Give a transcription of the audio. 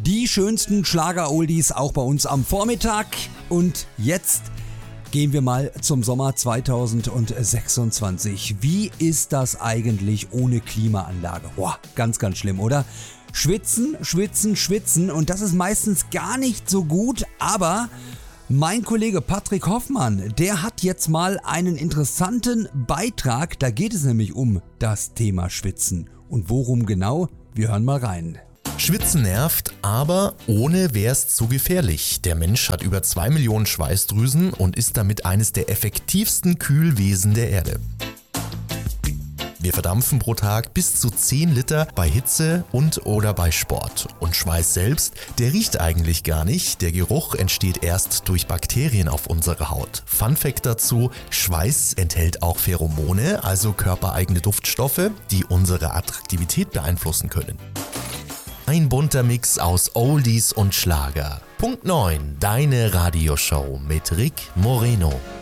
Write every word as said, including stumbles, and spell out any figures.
Die schönsten Schlager-Oldies auch bei uns am Vormittag. Und jetzt gehen wir mal zum Sommer zweitausendsechsundzwanzig. Wie ist das eigentlich ohne Klimaanlage? Boah, ganz, ganz schlimm, oder? Schwitzen, schwitzen, schwitzen und das ist meistens gar nicht so gut, aber mein Kollege Patrick Hoffmann, der hat jetzt mal einen interessanten Beitrag, da geht es nämlich um das Thema Schwitzen. Und worum genau? Wir hören mal rein. Schwitzen nervt, aber ohne wär's zu gefährlich. Der Mensch hat über zwei Millionen Schweißdrüsen und ist damit eines der effektivsten Kühlwesen der Erde. Wir verdampfen pro Tag bis zu zehn Liter bei Hitze und oder bei Sport. Und Schweiß selbst, der riecht eigentlich gar nicht. Der Geruch entsteht erst durch Bakterien auf unserer Haut. Fun Fact dazu, Schweiß enthält auch Pheromone, also körpereigene Duftstoffe, die unsere Attraktivität beeinflussen können. Ein bunter Mix aus Oldies und Schlager. Punkt neun, deine Radioshow mit Rick Moreno.